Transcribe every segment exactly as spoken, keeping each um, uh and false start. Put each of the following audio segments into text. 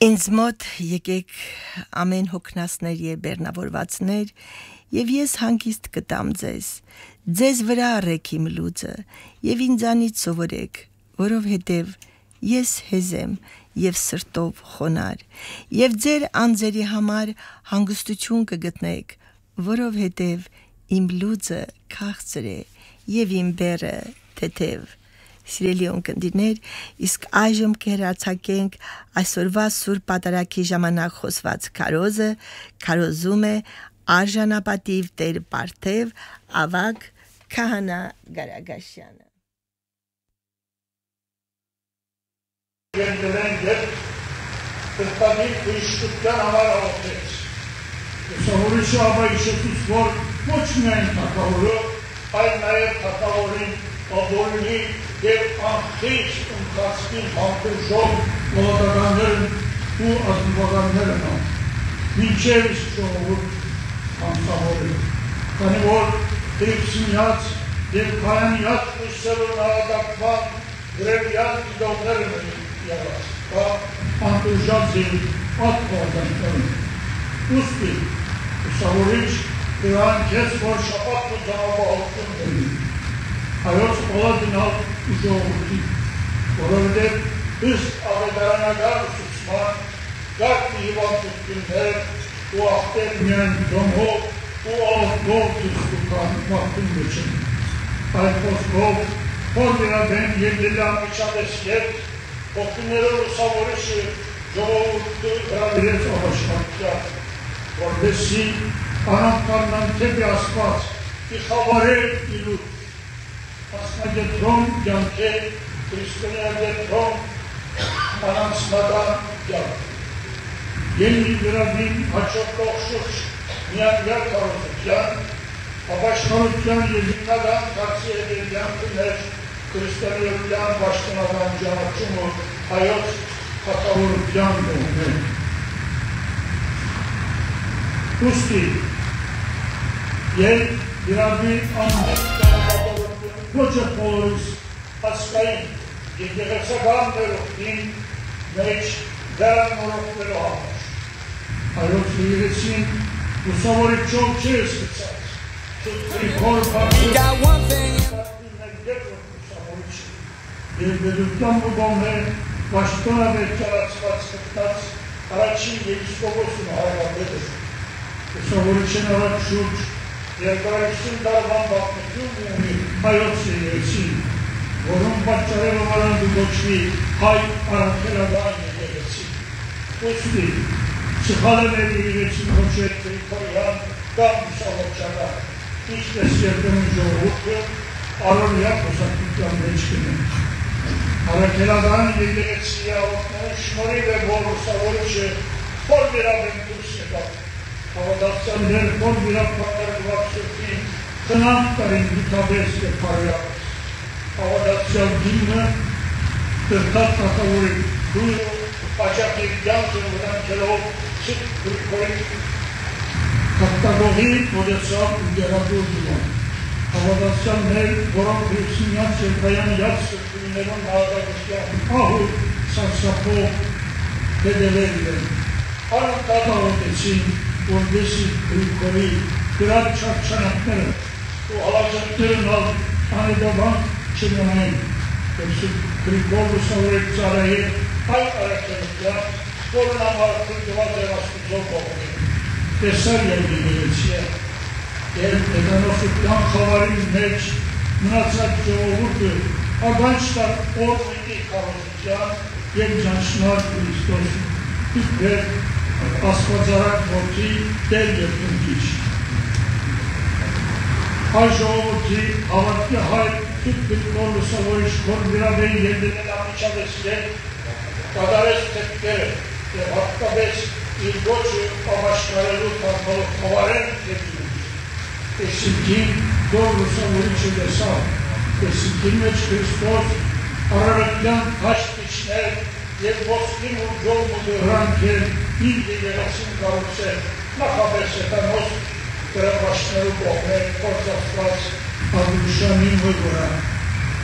Ինձ մոտ եկեք ամեն հոգնածներ եւ բեռնավորվածներ եւ ես հանգիստ կտամ ձեզ ձեզ վրա առեք իմ լուծը եւ ինձանից սովորեք որովհետեւ ես հեզ եմ եւ սրտով խոնար եւ ձեր անձերի համար հանգստություն կգտնեք որովհետեւ իմ լուծը քաղցր է եւ իմ բեռը թեթև Սիրելի ունկնդիրներ, իսկ այժմ կհեռացակենք այսօրվա Սուրբ Պատարագի ժամանակ խոսված քարոզը, քարոզում է արժանապատիվ Տեր Բարթև Ավագ Քահանա Գարագաշյանը։ Գերդերեն երբ կրտանի քրիստության համար աղոթեց։ Սովորիչը ապա իշեցուց, որ ոչ միայն թագավորը, այլ նաև թագավորին ողորմի և անխիղճ ընթացքին համբերժող մոլodականներն ու ազնվականներն ան, մինչև իսկ ժողովուրդ անցավորել, քանի որ դեպսինյաց և կայանյաց ուսերու նահատակման գրևյան գիտողներն են եղած, կա անտուժած և ատվազանքներն։ Ուստի, ուսավորիչ դրան կեց, որ շապատ ու ձանավահություն դրին, հայոց օլադինալ ու ժողորդի, որովհետև ըստ ավետարանական ուսուցման գարդի հիվանդություններ ու աղտեր միայն դոմհով ու աղտով դուսկուկան մաղթում վեչեն։ Այդ խոսքով որ վերադեն և լելան միջադես երդ, ողքիներով ուսավորիչը ժողորդը հրավիրեց աղաշխատության, որպեսի անամկարնան թեպի ասված, ի խավարել իլուտ, Ասնագետրոն գյանք է, քրիստոնյագետրոն անանցնական գյանք։ Ենի գրավին հաճորդող շուրջ միանգյալ կարոզության, ապաշխարության և հիմնական կացի էդերյան կներ քրիստոնյության պաշտոնական ճանաչումը հայոց թագավորության կողմեր։ Ուստի, երբ գրավին անհետ ոչ է բոլորիս ասկային և եղեցական ներողտին մեջ դարան նորողներու համար։ Հայոց լիրեցին ուսավորիչով չի սկցած, շուտ հոր բարձր և բեդուտան բուբոն է վաշտոնավեր ճարացված կպտած առաջին և իսկովոսում հայրավեր է։ Ուսավորիչեն առաջ շուրջ երկարություն դարվան բաղնություն ունի հայոց եղեցին, որում պատճարելով արանդ ու գոչվի հայ առանքելագան եղեցին։ Ոստի, սխալներ եղեցին ոչեր տերիտորիան կամ ուսավորչական, ինչպես երկրում ժողորդը առորյա խոսակության մեջ կնեն։ Առանքելագան եղեցի աղոտները շմորիվ է, որ ուսավորիչը որ վերավեն դուրս եկավ։ Հավատացան դեր որ վիրապատարգված սրտին տնանք տարին դիտաբես և պարյապես։ Հավատացյալ դիմը տրտատ թակավորի դույրը աճակիր գյանցը վրանքելով սիտ գրիքորի կապտագողի մոդեցավ ու գերադուր դիման։ Հավատացյալ ներ, որոնք գրիքսինյաց և կայանյաց սրտիններուն նահատակության ահուր սարսապով հետևել են։ Անընդհատ աղոտեցին որպեսի գրիքորի գրած չարչանակները ու հալաջակներն ալ անեդավան չմնային, որսի գրիքոր ուսավորեք ծարայել հայ արակերության, որն համար կրկված էր աստուծով կողմի, տեսար և դիգերեցի է, և էտանոսության խավարին մեջ մնացած ժողովուրդը ագանչ տար օր միտի կարոզության և ճանչնար Քրիստոս իբեր աստվածարակ որդի տեր և կնքիչ։ Հայ ժողովորդի հավատքի հայ թուտ գրքոր լուսավորիչ որ վիրավեի և դնել ամիջավես ետ, կադարես թեպքերը և հատկապես իր գոչը ամաշկարելու թարգալով խավարեն և դուր։ Տեսինքին դոր լուսավորիչը դեսավ, տեսինքին մեջ Քրիստոս առարակյան հաշտիչներ և ոսկին ու ժողմ ու դրանքեր իր եղեցին կարուցել, նախապես էտանոս գրավաշներու կողմեր կործացված ադուշանին վգորա։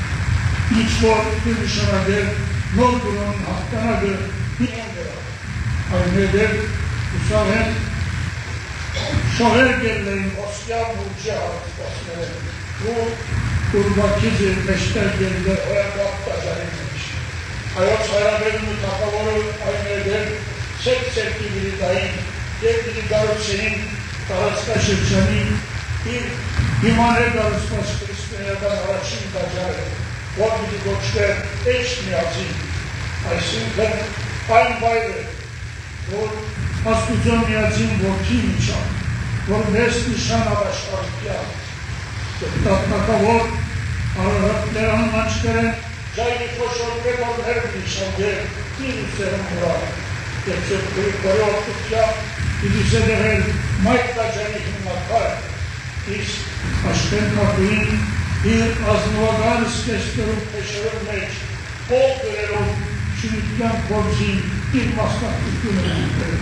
Ինչ որ նշանագեր նոր գրոն հաղթանագը հինգը aynedir, Hüsaven, şohergerlerin Osyan Burcu Harikası'nı bu Urbakizir Meştergerinde Oyakat'ta zannedilmiş. Hayat sayarlarını takavoru aynedir, sek sevgili dayın, sevgili Darutsenin, Daraska Şirçan'ın bir imane Darusmas Kristiya'dan araçın kacarı, Vakti Koçler eşmiyazı, Aysinken Ayn Bayre, Vor Astucan Miyazın Vorkin Nişan, Vor Best Nişan Adaşlarıkya, Tatnaka Vor, Araratleran Mançkere, Cayni Koşor Bedor her bir nişange, bir üsterim Murat, Geçip Kırıkları Ortukya, İlise de her Mayta Cayni'nin Makar, İş Aşkın Kapı'nın bir azmavagar iskestörün peşerin meç, bol görelim, şünükken korcin, bir maslak hükümetleri.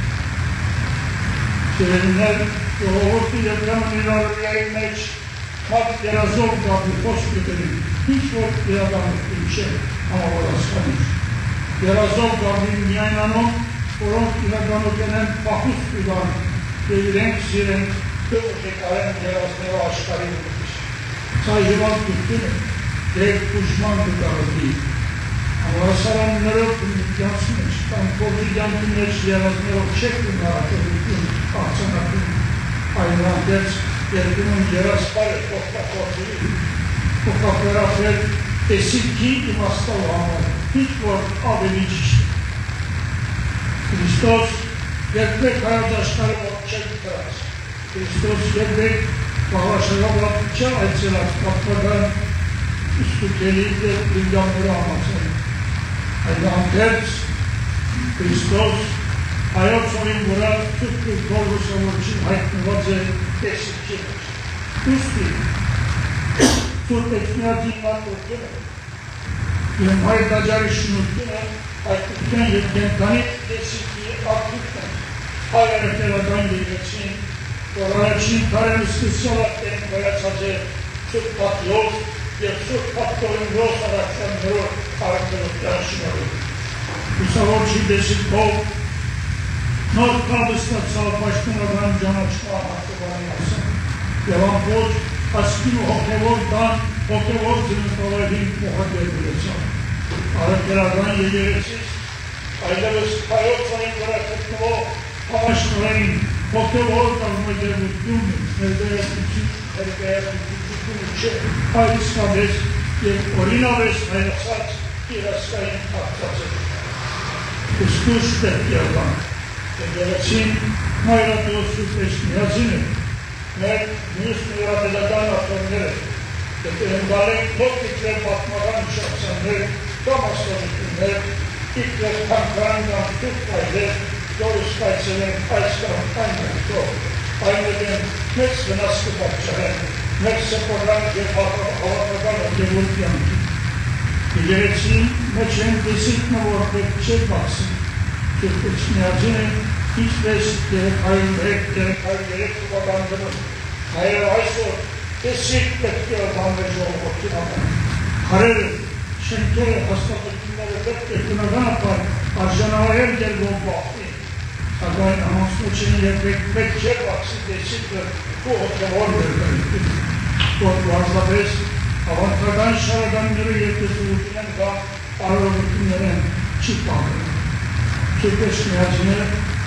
Sevenler, yoğurtu yadramın ilerleyen meç, mat yarazol kabı hospitali, hiç volt bir adamlık bir şey, ama orasıdır. Yarazol kabı miyaynanın, oron ilaganı gelen bahus ulan, bir renk siren, Kıvırcıkların yarasını aşkarıymış. Sayıvan tuttu mu? Dev kuşman tutarı değil. Ama saranları yansımış. Tam kodu yankınmış yarasını çektim haratı. Aksanatın ayıran ders. Yerdimin yaras var. Okta korkuyu. O kapıra fer. Esik ki imasta olanlar. Hiç var abimiç işte. Hristos yermek kardeşleri çektiler. Hristos yermek bağışına baktıkça açılar. Kapıdan üstü geliydi dünyamları anlatsın. Aydan ters Hristos hayat soyun bura tıpkı doğru savur için hayatını vazı eksikçidir. Üstü tut ekmiyatından kurtulur. Yem hayat acarışını tutuyor. Hayatlıktan yetken tanıt eksikliği aklıktan. Hayalete vadan gelirsin. Oraya için karemiz kıssalat benim bayasacı Türk patriot ve Türk patrolün yol sanatçıları arkadaşlar şunları. Bu savur çiğdesi kol, North Kabıs'ta savaştıradan cana çıkan hakkı bana yapsın. Yalan boz, askini hokevordan, hokevor zınıftaların muhabbet edilsin. Arıklardan yediresiz, aylarız kayot sayın bırakıp o savaştıran hokevor kalmaca mutlum, nevdeye küçük, erkeğe küçük küçük, hayris kabes, orina ves hayasat, iraskayın taktası. Kıskuş bekliyorlar. Gereksin, mayra dostu peşmiyazını, ne yüz müradelerden atımları, Endalek topikler batmadan şahsanları, Damas'ta İkler kankarandan tutmaydı, Doris Kayse'nin Ayşkan aynı çok. Aynıdan Mekse nasıl bakçalar, Mekse kodan bir havadan ötevur yandı. Gereksin, meçen desikme ortaya çek baksın. Türk içmiyazını hiç beşikleri, hayır gerek, gerek, hayır gerek bu adamların. Hayır ayso, desik bekliyor bandajı o oturama. Hayır, şenkeri hastalıkları bekliyor, ne yapar? Arjanavaya gel bu bakti. Sagay namuslu için yemek bekçe baksın desikler, bu oturamor verdi. Bu varza beş, avantadan şaradan biri yetisi uçunen da aralıkların çıkmadı. Türk işmiyacını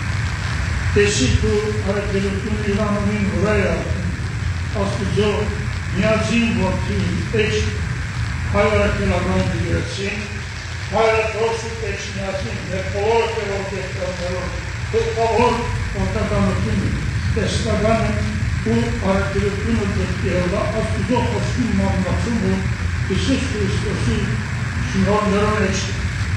desik bu hareketinin ilanının buraya aslıca niyazin vakti eş hayatlardan bilirsin. Hayat olsun eş niyazin ve kolor ve ortaklarları ve kolor ortaklarının destakanın bu hareketinin ötkiyorlar. Aslıca hoşun mandatı bu Isus Kristos'u şunlarların eşit.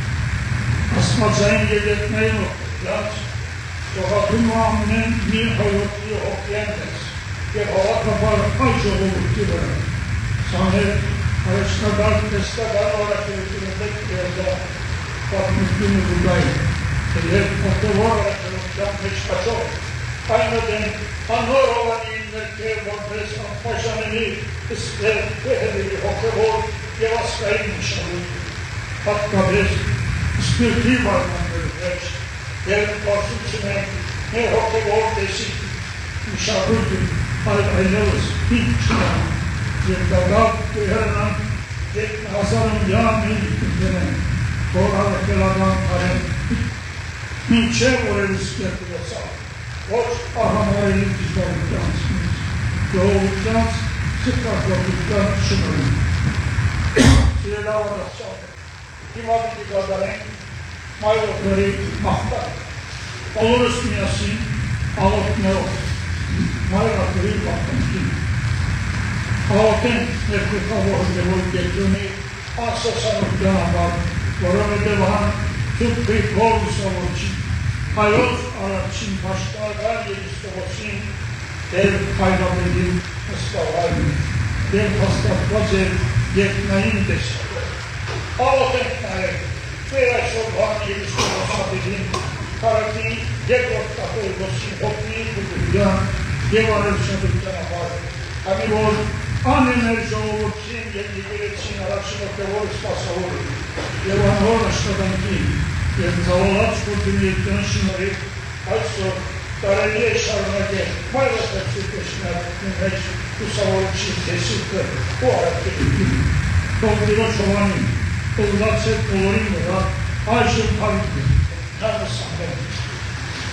Asmacayın yedirtmeyi okuyacağız. Sokakın muamının bir hayatlığı okuyanız. Ve hava kapar kaç olur ki böyle. Sahne araçlardan, testlerden olarak yürütülmek yerde bakmışlığını buradayım. Eğer otovar olarak yürütülen meçkaç ol. Aynıdan anlar olan iyinlerke Montres Antaşanını ister ve hedeli okuyur Yevaskayın inşallah. Hatta bir İspirti varmanları, Դեր պարսություն ենք մեր հոգևոր տեսիք մշակույթը այլ այլևս պինչ չնան և դագավ կհեռնան և հազարամյա մենք կնդենեն որ առակելական արեն մինչև որևս կերտվեցավ ոչ ահամարելի դիժվարությանց ժողովությանց սրտակրատության շնորհիվ սիրելավ առասյալ հիմա պիտի կատարենք մայրօքների մաղթանք բոլորս միասին աղոթներով մայրօքների մաղթանքին աղոթենք մեր գլխավոր հոգևոր կետրոնի անսոսանության համար որովհետև ան Թուրքի փորձավորչի հայոց առաջին պաշտպանական երիստողոցին դեր հայրաբերին հստավայրին, դեր հաստատված էր երկնային տեսակով։ Աղոթենք նաև մեր այսօրվան երիստողոցատերին կարակի երկրորդ կաթողիկոսի հոգնի բուդության և արևշատության համար, ամի որ անեներ ժողովրդին և եկեղեցին առաջին հոգևոր սպասավորը և անհոր աշխատանքին և ծավալած գործունեության շնորհիվ այսօր կարելի է շարունակել մայրապետքի շնորհիվ մեջ ուսավորչի տեսիքը ու արարքելուկին թող Տիրոջ հովանին թող դարձել բոլորին վրա այժմ հարիկը նամս ամեն